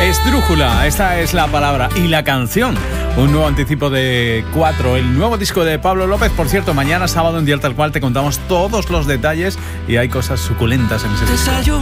Esdrújula, esta es la palabra y la canción. Un nuevo anticipo de 4, el nuevo disco de Pablo López. Por cierto, mañana sábado en Día Tal Cual te contamos todos los detalles y hay cosas suculentas en ese disco.